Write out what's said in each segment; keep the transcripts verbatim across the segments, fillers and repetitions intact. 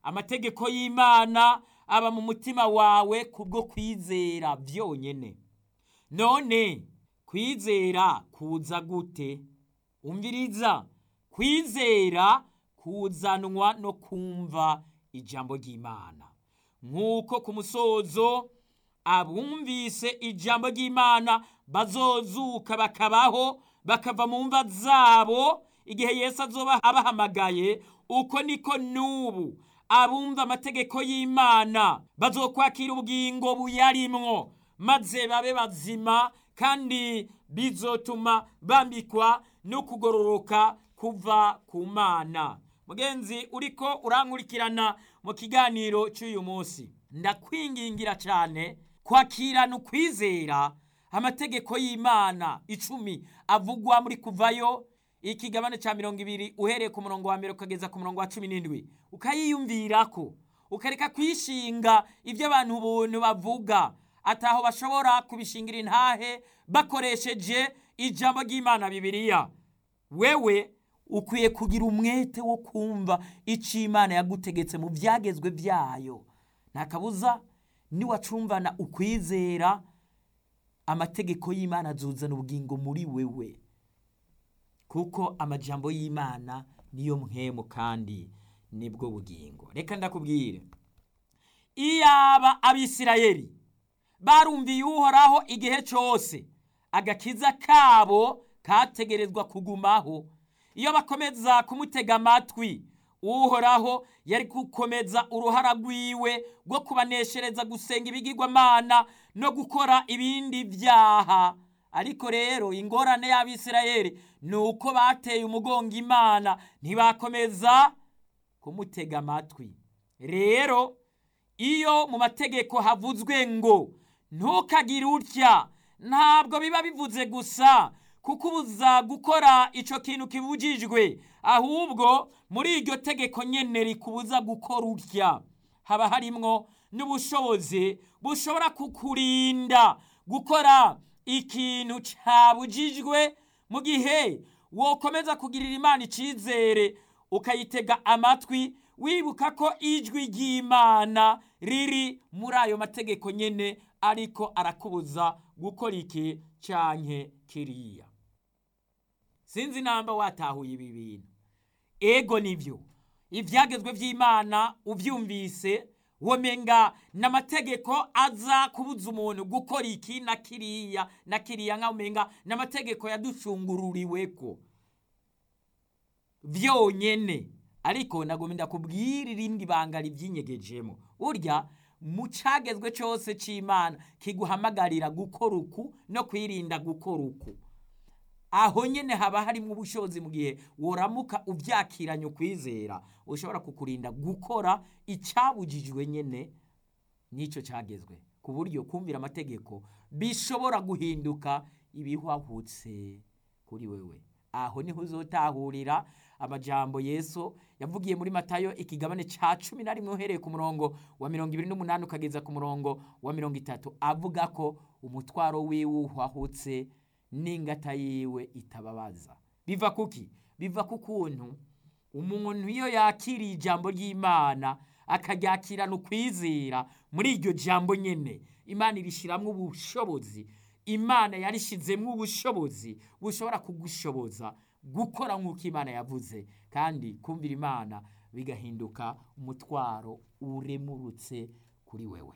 amategeko y'Imana aba mu mutima wawe kubwo kwizera vyonyene. None kwizera kuza gute? Umviriza, kwizera kuzanwa no kumva ijambo ry'Imana. Nk'uko ku musozo abumvise ijambo ry'Imana bazozuka bakabaho, bakava mu mva zabo igihe Yesu azoba abahamagaye, uko niko n'ubu abumva amategeko y'Imana bazokwakira ubugingo buyarimwo, maze babe bazima, kandi bizotuma bambikwa no kugororoka kuva ku Mana. Mugenzi uriko urankurikirana mu kiganiro cy'uyu munsi, ndakwingingira cyane kwakirana ukwizera amategeko y'Imana icumi avugwa muri Kuvayo ikigabane ca mirongo ibiri uhereye ku murongo wa mbere ukageza ku murongo wa cumi n'indwi, ukayiyumvirako, ukareka kwishinga ivyo abantu buntu bavuga ataho bashobora kubishingira intahe bakoresheje ijambo ry'Imana Bibiliya. Wewe ukwiye kugira umwete wo kumva ico Imana yagutegetse mu vyagezwe vyayo. Nta kabuza niwacumvana ukwizera, amategeko y'Imana azuzana ubugingo muri wewe, kuko amajambo y'Imana niyo mpwemu kandi nibwo bugingo. Reka ndakubwire, iyaba Abisirayeli barumviye Uhoraho igihe cose, agakiza kabo kategerezwa kugumaho. Iyo bakomeza kumutega amatwi, Uhoraho yari gukomeza uruhara rwiwe rwo kubaneshereza gusenga ibigirwamana no gukora ibindi vyaha. Ariko rero ingorane y'Abisirayeli nuko bateye umugongo Imana, ntibakomeza kumutega amatwi. Rero iyo mu mategeko havuzwe ngo ntukagire utya, ntabwo biba bivuze gusa kukubuza gukora ico kintu kibujijwe, ahubwo muri iryo tegeko nyene rikubuza gukora utya haba harimwo n'ubushobozi bushobora kukurinda gukora ikintu cabujijwe, mu gihe wokomeza kugirira Imana icizere ukayitega amatwi, wibuka ko ijwi ry'Imana riri muri ayo mategeko nyene ariko arakubuza gukora iki canke kiriya. Sinzi namba watahuye ibi bintu. Ego nivyo, ivyagezwe vy'Imana uvyumvise womenga n'amategeko aza kubuza umuntu gukora iki na kiriya na kiriya, nka umenga n'amategeko yadushungururiweko vyonyene. Ariko nagomba kubwira irindi banga rivy'inyegejemo. Urya mu cagezwe cose c'Imana kiguhamagarira gukora uku no kwirinda gukora uku. Aho nyene haba harimo ubushobozi, mu gihe woramuka uvyakiranye ukwizera, ushobora kukurinda gukora icabujijwe nyene nico cagezwe, ku buryo kumvira amategeko bishobora guhinduka ibihwahutse kuri wewe. Aho niho uzotahurira amajambo Yesu yavugiye muri Matayo ikigabane ca cumi na rimwe uhereye ku murongo wa mirongo ibiri n'umunani ukageza ku murongo wa mirongo itatu, avuga ko umutwaro wiwe uhwahutse n'ingata yiwe itababaza. Biva kuki? Biva kukuntu umuntu iyo yakiriye ijambo ry'Imana akaryakirana ukwizera, muri iryo jambo nyene Imana irishiramwo ubushobozi. Imana yarishizemwo ubushobozi bushobora kugushoboza gukora nk'uko Imana yavuze, kandi kumvira Imana bigahinduka umutwaro uremurutse kuri wewe.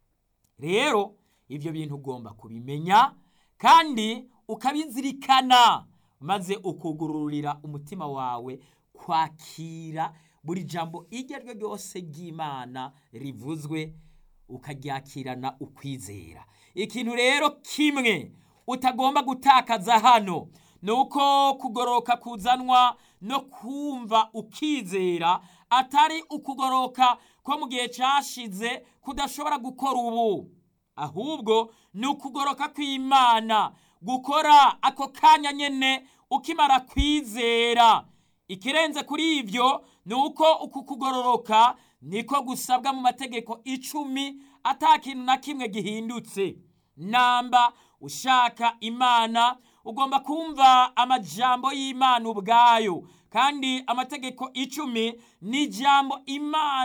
Rero ivyo bintu ugomba kubimenya kandi ukabizirikana, maze ukugururira umutima wawe kwakira buri jambo iryo ryo ryose ry'Imana rivuzwe, ukaryakirana ukwizera. Ikintu rero kimwe utagomba gutakaza hano nuko kugoroka kuzanwa no kumva ukizera atari ukugoroka ko mu gihe cyashize kudashobora gukora ubu, ahubwo ni ukugoroka kw'Imana gukora ako kanya nyene ukimara kwizera. Ikirenze kuri ivyo nuko uku kugororoka niko gusabwa mu mategeko icumi, atakintu na kimwe gihindutse. Namba ushaka Imana ugomba kumva amajambo y'Imana ubwayo, kandi amategeko icumi ni jambo Imana